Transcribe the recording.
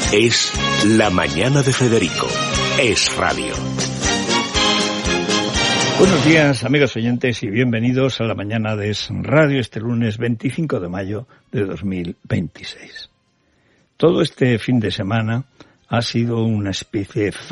Es La Mañana de Federico. Es radio. Buenos días, amigos oyentes, y bienvenidos a La Mañana de Es Radio este lunes 25 de mayo de 2026. Todo este fin de semana ha sido una especie de